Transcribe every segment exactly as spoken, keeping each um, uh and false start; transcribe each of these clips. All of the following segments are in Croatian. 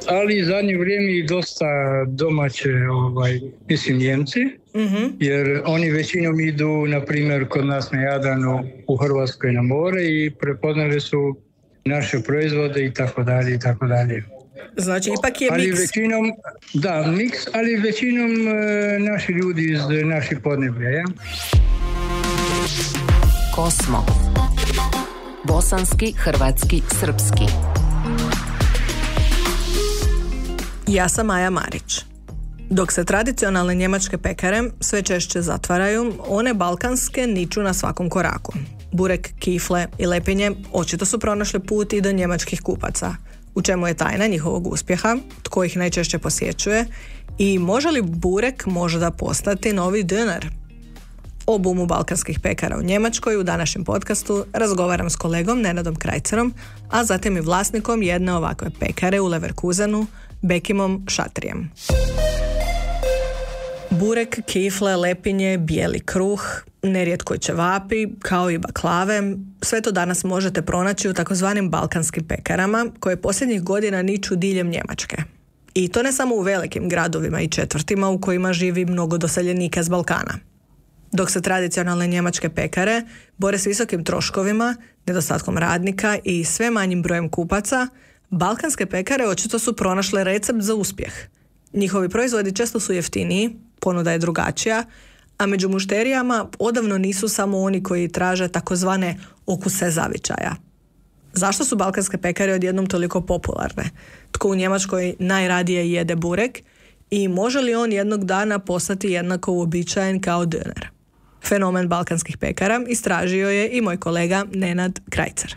ali zadnje vrijeme i dosta domaće, ovaj, mislim, Njemci, mm-hmm. jer oni većinom idu, na primjer, kod nas na Jadranu, u Hrvatskoj na more i prepoznali su naše proizvode i tako dalje i tako dalje. Znači, ipak je ali miks. Većinom, da, miks, ali većinom e, naši ljudi iz naših podneblja, ja? Kosmo. Bosanski, hrvatski, srpski. Ja sam Maja Marić. Dok se tradicionalne njemačke pekare sve češće zatvaraju, one balkanske niču na svakom koraku. Burek, kifle i lepinje očito su pronašli put i do njemačkih kupaca. U čemu je tajna njihovog uspjeha, tko ih najčešće posjećuje i može li burek možda postati novi döner? O bumu balkanskih pekara u Njemačkoj u današnjem podcastu razgovaram s kolegom Nenadom Krajcerom, a zatim i vlasnikom jedne ovakve pekare u Leverkusenu, Bekimom Šatrijem. Burek, kifle, lepinje, bijeli kruh, nerijetko i ćevapi, kao i baklave, sve to danas možete pronaći u takozvanim balkanskim pekarama koje posljednjih godina niču diljem Njemačke. I to ne samo u velikim gradovima i četvrtima u kojima živi mnogo doseljenika s Balkana. Dok se tradicionalne njemačke pekare bore s visokim troškovima, nedostatkom radnika i sve manjim brojem kupaca, balkanske pekare očito su pronašle recept za uspjeh. Njihovi proizvodi često su jeftiniji, ponuda je drugačija, a među mušterijama odavno nisu samo oni koji traže takozvane okuse zavičaja. Zašto su balkanske pekare odjednom toliko popularne? Tko u Njemačkoj najradije jede burek i može li on jednog dana postati jednako uobičajen kao döner? Fenomen balkanskih pekara istražio je i moj kolega Nenad Krajcer.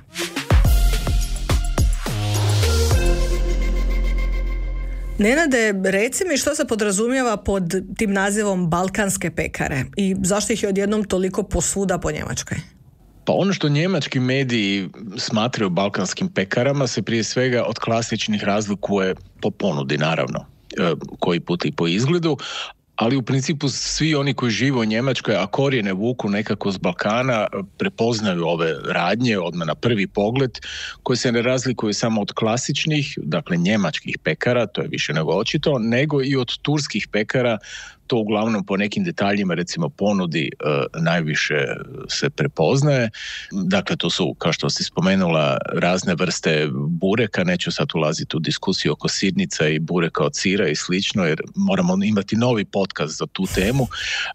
Nenade, reci mi što se podrazumijeva pod tim nazivom balkanske pekare i zašto ih je odjednom toliko posvuda po Njemačkoj? Pa ono što njemački mediji smatraju balkanskim pekarama se prije svega od klasičnih razlikuje po ponudi, naravno, koji put i po izgledu, ali u principu svi oni koji žive u Njemačkoj, a korijene vuku nekako s Balkana, prepoznaju ove radnje odmah na prvi pogled, koje se ne razlikuju samo od klasičnih, dakle njemačkih pekara, to je više nego očito, nego i od turskih pekara. To uglavnom po nekim detaljima, recimo ponudi, e, najviše se prepoznaje. Dakle, to su, kao što si spomenula, razne vrste bureka. Neću sad ulaziti u diskusiju oko sirnica i bureka od sira i slično, jer moramo imati novi podcast za tu temu. E,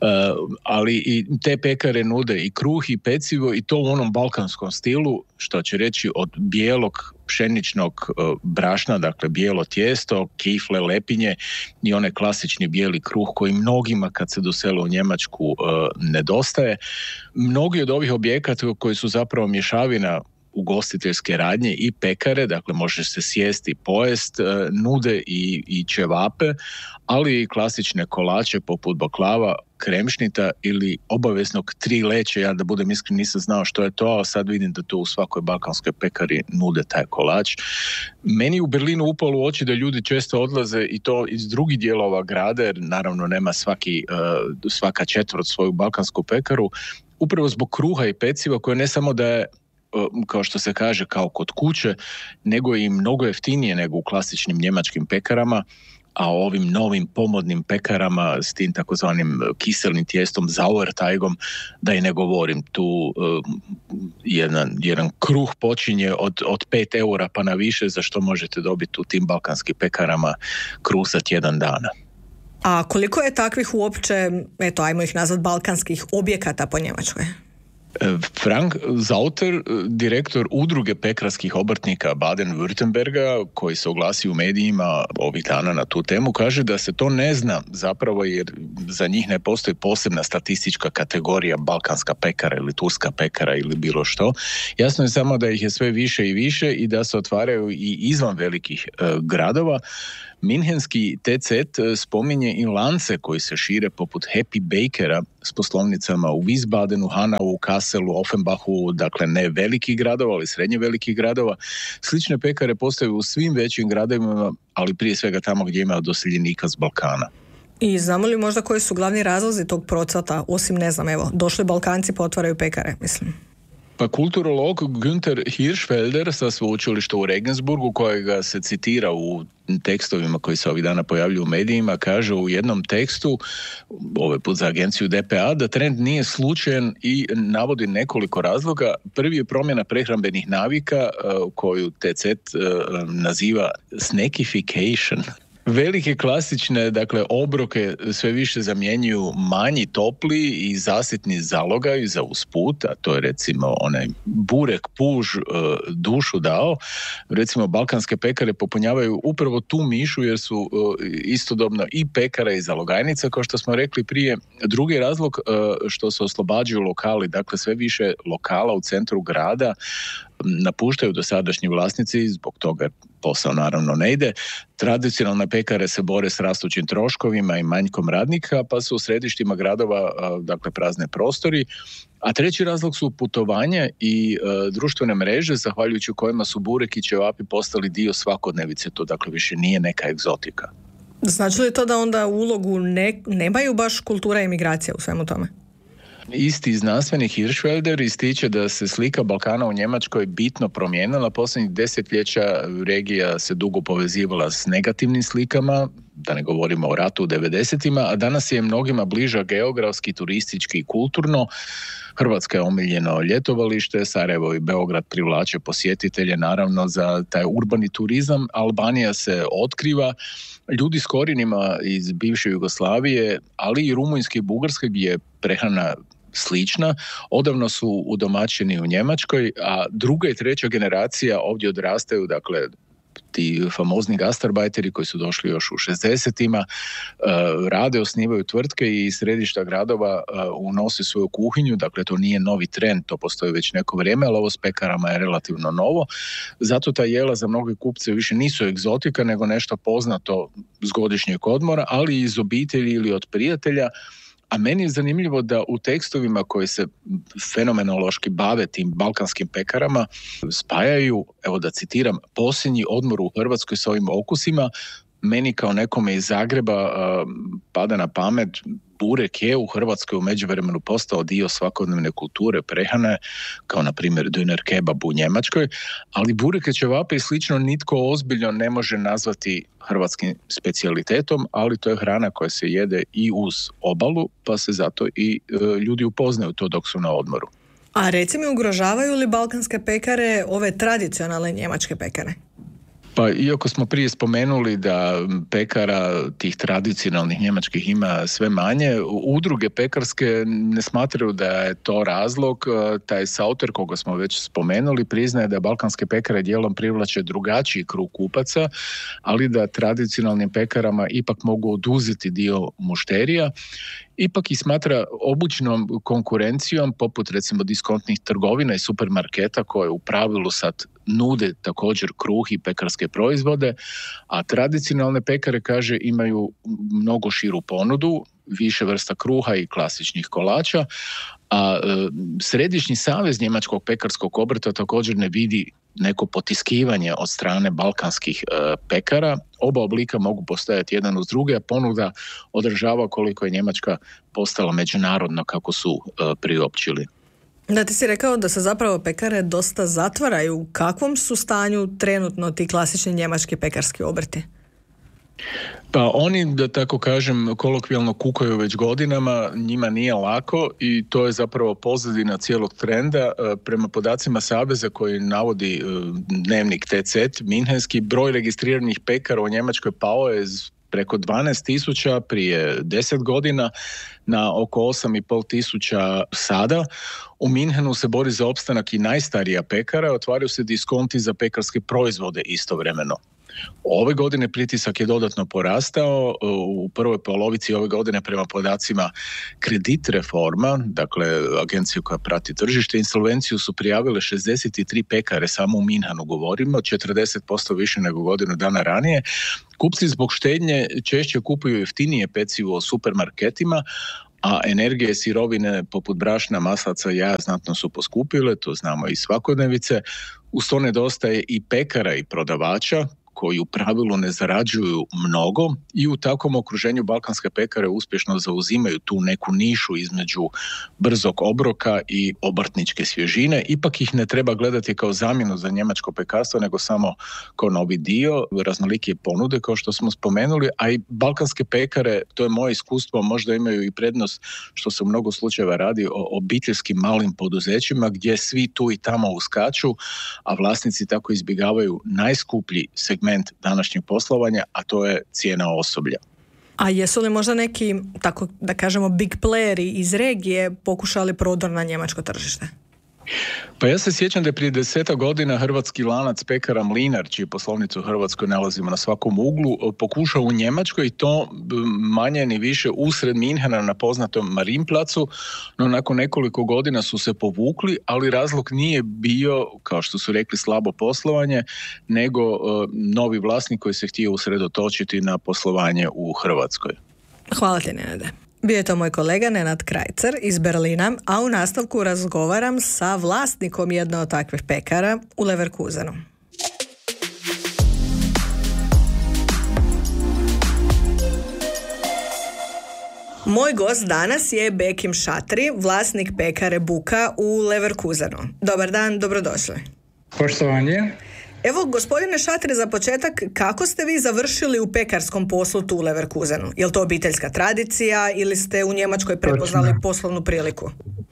ali i te pekare nude i kruh i pecivo i to u onom balkanskom stilu, što će reći od bijelog pšeničnog brašna, dakle bijelo tijesto, kifle, lepinje i onaj klasični bijeli kruh koji mnogima kad se dosele u Njemačku nedostaje. Mnogi od ovih objekata koji su zapravo mješavina ugostiteljske radnje i pekare, dakle možeš se sjesti i pojest, nude i, i ćevape, ali i klasične kolače poput baklava, kremšnita ili obaveznog tri leće. Ja da budem iskren nisam znao što je to, a sad vidim da to u svakoj balkanskoj pekari nude taj kolač. Meni u Berlinu upalo u oči da ljudi često odlaze i to iz drugih dijelova grada, jer naravno nema svaki, svaka četvrt svoju balkansku pekaru, upravo zbog kruha i peciva koje ne samo da je, kao što se kaže, kao kod kuće, nego i mnogo jeftinije nego u klasičnim njemačkim pekarama, a ovim novim pomodnim pekarama s tim takozvanim kiselnim tijestom, Sauerteigom, da i ne govorim. Tu uh, jedan, jedan kruh počinje od, od pet eura pa na više, za što možete dobiti u tim balkanskim pekarama kruh za tjedan dana. A koliko je takvih uopće, eto, ajmo ih nazvat balkanskih objekata po Njemačkoj? Frank Zauter, direktor udruge pekarskih obrtnika Baden-Württemberga, koji se oglasi u medijima ovih dana na tu temu, kaže da se to ne zna zapravo jer za njih ne postoji posebna statistička kategorija balkanska pekara ili turska pekara ili bilo što. Jasno je samo da ih je sve više i više i da se otvaraju i izvan velikih e, gradova. Minhenski T C T spominje i lance koji se šire poput Happy Bakera s poslovnicama u Wiesbadenu, Hanau, Kasselu, Offenbachu, dakle ne velikih gradova, ali srednje velikih gradova. Slične pekare postaju u svim većim gradovima, ali prije svega tamo gdje ima doseljenika s Balkana. I znamo li možda koji su glavni razlozi tog procvata, osim, ne znam, evo, došli Balkanci pa otvaraju pekare, mislim? Pa kulturolog Günther Hirschfelder sa sveučilišta u Regensburgu, kojega se citira u tekstovima koji se ovih dana pojavljuju u medijima, kaže u jednom tekstu, ovaj put za agenciju D P A, da trend nije slučajan i navodi nekoliko razloga. Prvi je promjena prehrambenih navika koju T C T naziva snackification. Velike klasične, dakle, obroke sve više zamjenjuju manji, topli i zasitni zalogaj za usput, a to je recimo onaj burek, puž, dušu dao. Recimo, balkanske pekare popunjavaju upravo tu mišu jer su istodobno i pekara i zalogajnica, kao što smo rekli prije. Drugi razlog što se oslobađaju lokali, dakle sve više lokala u centru grada napuštaju dosadašnji vlasnici, zbog toga posao naravno ne ide. Tradicionalne pekare se bore s rastućim troškovima i manjkom radnika, pa su u središtima gradova, dakle, prazne prostori. A treći razlog su putovanje i e, društvene mreže, zahvaljujući kojima su burek i ćevapi postali dio svakodnevice. To, dakle, više nije neka egzotika. Znači li to da onda ulogu ne, nemaju baš kultura i migracija u svemu tome? Isti znanstvenik Hirschfelder ističe da se slika Balkana u Njemačkoj bitno promijenila. Posljednjih desetljeća regija se dugo povezivala s negativnim slikama, da ne govorimo o ratu u devedesetima, a danas je mnogima bliža geografski, turistički i kulturno. Hrvatska je omiljeno ljetovalište, Sarajevo i Beograd privlače posjetitelje naravno za taj urbani turizam, Albanija se otkriva, ljudi s korijenima iz bivše Jugoslavije, ali i Rumunjske i Bugarske gdje je prehrana slična, odavno su udomaćeni u Njemačkoj, a druga i treća generacija ovdje odrastaju, dakle, ti famozni gastarbajteri koji su došli još u šezdesetima, rade, osnivaju tvrtke i središta gradova unose svoju kuhinju, dakle to nije novi trend, to postoji već neko vrijeme, ali ovo s pekarama je relativno novo. Zato ta jela za mnoge kupce više nisu egzotika, nego nešto poznato s godišnjeg odmora, ali iz obitelji ili od prijatelja. A meni je zanimljivo da u tekstovima koji se fenomenološki bave tim balkanskim pekarama spajaju, evo da citiram, posljednji odmor u Hrvatskoj s ovim okusima. Meni kao nekome iz Zagreba uh, pada na pamet, burek je u Hrvatskoj u međuvremenu postao dio svakodnevne kulture prehrane, kao na primjer döner kebab u Njemačkoj, ali bureke, ćevape i slično nitko ozbiljno ne može nazvati hrvatskim specijalitetom, ali to je hrana koja se jede i uz obalu, pa se zato i uh, ljudi upoznaju to dok su na odmoru. A reci mi, ugrožavaju li balkanske pekare ove tradicionalne njemačke pekare? Pa iako smo prije spomenuli da pekara tih tradicionalnih njemačkih ima sve manje, udruge pekarske ne smatraju da je to razlog. Taj Sauter, koga smo već spomenuli, priznaje da balkanske pekare dijelom privlače drugačiji krug kupaca, ali da tradicionalnim pekarama ipak mogu oduzeti dio mušterija. Ipak i smatra obučnom konkurencijom, poput recimo diskontnih trgovina i supermarketa koje u pravilu sad nude također kruh i pekarske proizvode, a tradicionalne pekare, kaže, imaju mnogo širu ponudu, više vrsta kruha i klasičnih kolača, a e, Središnji savez njemačkog pekarskog obrta također ne vidi neko potiskivanje od strane balkanskih e, pekara. Oba oblika mogu postojati jedan uz druge, a ponuda odražava koliko je Njemačka postala međunarodna, kako su e, priopćili. Da, ti si rekao da se zapravo pekare dosta zatvaraju. U kakvom su stanju trenutno ti klasični njemački pekarski obrti? Pa oni, da tako kažem, kolokvijalno kukaju već godinama, njima nije lako i to je zapravo pozadina cijelog trenda. Prema podacima Saveza koji navodi dnevnik T C T, minhenski, broj registriranih pekara u Njemačkoj pao je preko dvanaest tisuća prije deset godina na oko osam i pol tisuća sada. U Minhenu se bori za opstanak i najstarija pekara, otvaraju se diskonti za pekarske proizvode istovremeno. Ove godine pritisak je dodatno porastao. U prvoj polovici ove godine prema podacima Kredit Reforma, dakle agencija koja prati tržište, insolvenciju su prijavile šezdeset tri pekare, samo u Minhenu govorimo, četrdeset posto više nego godinu dana ranije. Kupci zbog štednje češće kupuju jeftinije pecivo u supermarketima, a energije, sirovine poput brašna, maslaca, jaja znatno su poskupile, to znamo i svakodnevice. Uz to nedostaje i pekara i prodavača koji u pravilu ne zarađuju mnogo i u takvom okruženju balkanske pekare uspješno zauzimaju tu neku nišu između brzog obroka i obrtničke svježine. Ipak ih ne treba gledati kao zamjenu za njemačko pekarstvo, nego samo kao novi dio raznolike ponude, kao što smo spomenuli, a i balkanske pekare, to je moje iskustvo, možda imaju i prednost što se u mnogo slučajeva radi o obiteljskim malim poduzećima gdje svi tu i tamo uskaču, a vlasnici tako izbjegavaju najskuplji segment današnjeg poslovanja, a to je cijena osoblja. A jesu li možda neki, tako da kažemo, big playeri iz regije pokušali prodor na njemačko tržište? Pa ja se sjećam da je prije desetak godina hrvatski lanac pekara Mlinar, čiju poslovnicu u Hrvatskoj nalazimo na svakom uglu, pokušao u Njemačkoj i to manje ni više usred Minhena na poznatom Marienplatzu, no nakon nekoliko godina su se povukli, ali razlog nije bio, kao što su rekli, slabo poslovanje, nego uh, novi vlasnik koji se htio usredotočiti na poslovanje u Hrvatskoj. Hvala ti, Nenade. Bio je to moj kolega Nenad Krajcer iz Berlina, a u nastavku razgovaram sa vlasnikom jedne od takvih pekara u Leverkusenu. Moj gost danas je Bekim Šatri, vlasnik pekare Buka u Leverkusenu. Dobar dan, dobrodošli. Poštovanje. Evo, gospodine Šatri, za početak, kako ste vi završili u pekarskom poslu tu u Leverkusenu? Je li to obiteljska tradicija ili ste u Njemačkoj prepoznali Točno. poslovnu priliku?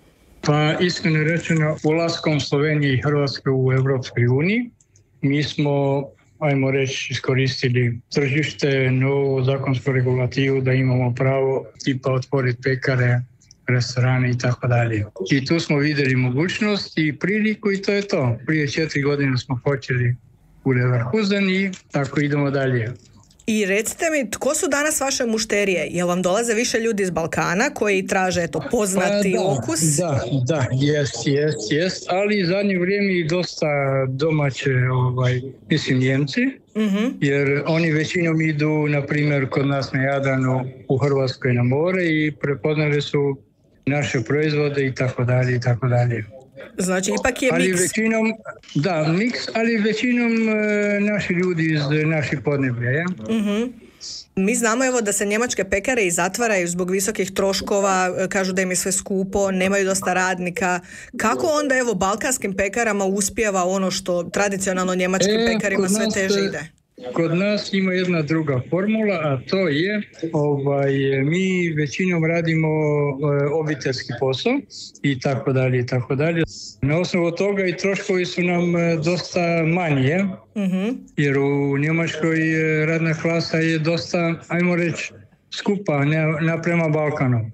Pa, iskreno rečeno, ulaskom Slovenije i Hrvatske u Europskoj uniji, mi smo, ajmo reći, iskoristili tržište, novu zakonsku regulativu da imamo pravo tipa otvoriti pekare, restorane i tako dalje. I tu smo vidjeli mogućnost i priliku i to je to. Prije četiri godine smo počeli u Leverkusen i tako idemo dalje. I recite mi, tko su danas vaše mušterije? Jel vam dolaze više ljudi iz Balkana koji traže eto, poznati pa, da, okus? Da, da, jest, jest, jest, ali zadnje vrijeme i dosta domaće, ovaj, mislim, Njemci, uh-huh. jer oni većinom idu, na primjer, kod nas na Jadranu, u Hrvatskoj na more i prepoznali su naše proizvode i tako dalje i tako dalje. Znači, ipak je ali miks. Većinom, da, miks, ali većinom e, naši ljudi iz naših podneblja, ja? Uh-huh. Mi znamo evo da se njemačke pekare i zatvaraju zbog visokih troškova, kažu da im je sve skupo, nemaju dosta radnika. Kako onda evo balkanskim pekarama uspijeva ono što tradicionalno njemačkim e, pekarima sve teže ide? Kod nas ima jedna druga formula, a to je, ovaj, mi većinom radimo e, obiteljski posao i tako dalje i tako dalje. Na osnovu toga i troškovi su nam e, dosta manji, uh-huh. jer u Njemačkoj radna klasa je dosta, ajmo reći, skupa ne, naprema Balkanu.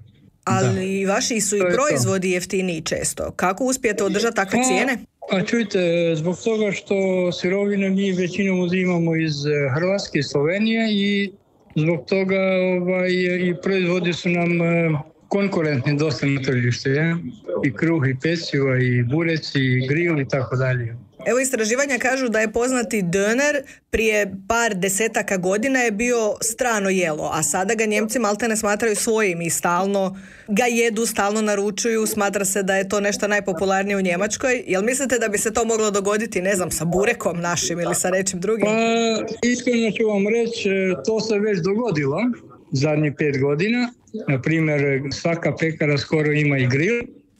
Ali da. Vaši su i proizvodi jeftiniji često. Kako uspijete održati takve pa, cijene? A čujte, zbog toga što sirovine mi većinom uzimamo iz Hrvatske i Slovenije i zbog toga ovaj, i proizvodi su nam konkurentni dosta na tržištu. Ja? I kruh, i peciva, i bureci, i grill i tako dalje. Evo, istraživanja kažu da je poznati döner prije par desetaka godina je bio strano jelo, a sada ga Njemci maltene smatraju svojim i stalno ga jedu, stalno naručuju, smatra se da je to nešto najpopularnije u Njemačkoj. Jel mislite da bi se to moglo dogoditi, ne znam, sa burekom našim ili sa nečim drugim? Pa, iskreno ću vam reći, to se već dogodilo zadnjih pet godina. Na primjer, svaka pekara skoro ima i grill.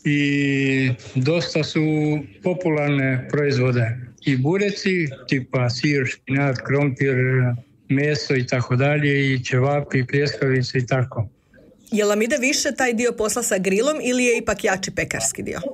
I dosta su popularne proizvode i bureci, tipa sir, špinat, krompir, meso i tako dalje, i ćevapi, pljeskavice i tako. Je li vam ide više taj dio posla sa grilom ili je ipak jači pekarski dio?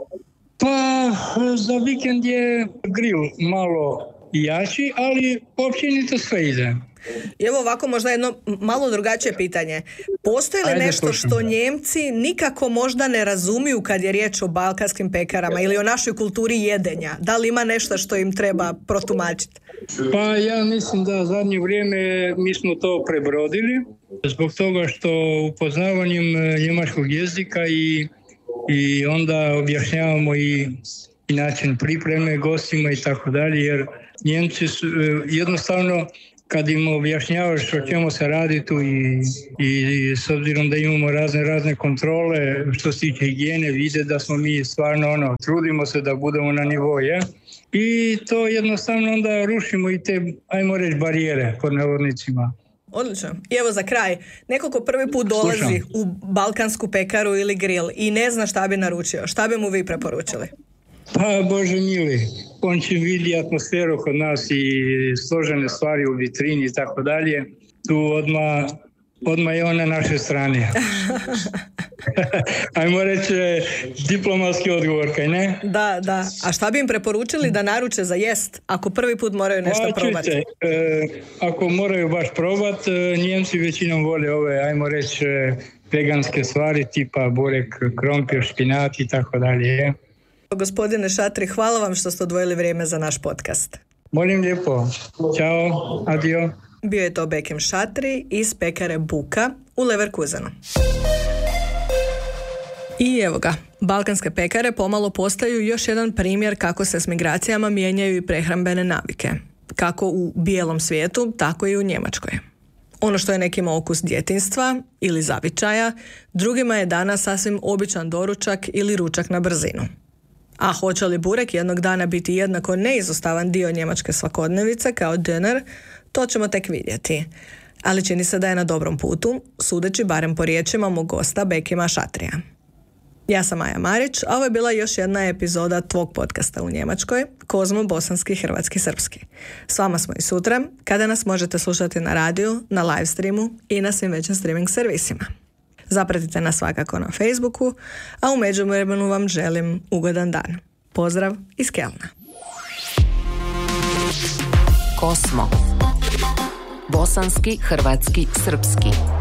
Pa za vikend je grill malo jači, ali općenito sve ide. I evo ovako možda jedno malo drugačije pitanje. Postoji li Ajde, nešto slušam. Što Njemci nikako možda ne razumiju kad je riječ o balkanskim pekarama ili o našoj kulturi jedenja? Da li ima nešto što im treba protumačiti? Pa ja mislim da zadnje vrijeme mi smo to prebrodili zbog toga što upoznavanjem njemačkog jezika i, i onda objašnjavamo i, i način pripreme gostima i tako dalje, jer Njemci su jednostavno kad im objašnjavaš o čemu se radi tu i, i s obzirom da imamo razne razne kontrole što se tiče higijene, vide da smo mi stvarno ono, trudimo se da budemo na nivou, ja? i to jednostavno onda rušimo i te, ajmo reći, barijere pod navodnicima. Odlično. I evo za kraj, neko ko prvi put dolazi Slušam. u balkansku pekaru ili grill i ne zna šta bi naručio, šta bi mu vi preporučili? Pa, Bože mili, on će vidi atmosferu kod nas i složene stvari u vitrini i tako dalje. Tu odmah, odmah je on na našoj strani. Ajmo reći diplomatski odgovor, kaj ne? Da, da. A šta bi im preporučili da naruče za jest, ako prvi put moraju nešto pa, probati? Čujte, e, ako moraju baš probati, Njemci većinom vole ove, ajmo reći, veganske stvari, tipa burek, krompir, špinat i tako dalje. Gospodine Šatri, hvala vam što ste odvojili vrijeme za naš podcast. Molim lijepo. Ćao, adio. Bio je to Bekim Šatri iz pekare Buka u Leverkusenu. I evo ga, balkanske pekare pomalo postaju još jedan primjer kako se s migracijama mijenjaju i prehrambene navike. Kako u bijelom svijetu, tako i u Njemačkoj. Ono što je nekima okus djetinjstva ili zavičaja, drugima je danas sasvim običan doručak ili ručak na brzinu. A hoće li burek jednog dana biti jednako neizostavan dio njemačke svakodnevice kao döner, to ćemo tek vidjeti. Ali čini se da je na dobrom putu, sudeći barem po riječima mog gosta Bekima Šatrija. Ja sam Maja Marić, a ovo je bila još jedna epizoda tvog podcasta u Njemačkoj, Kozmo bosanski, hrvatski, srpski. S vama smo i sutra, kada nas možete slušati na radiju, na live streamu i na svim većim streaming servisima. Zapratite nas svakako na Facebooku, a u međuvremenu vam želim ugodan dan. Pozdrav iz Kelna. Kosmo. Bosanski, hrvatski, srpski.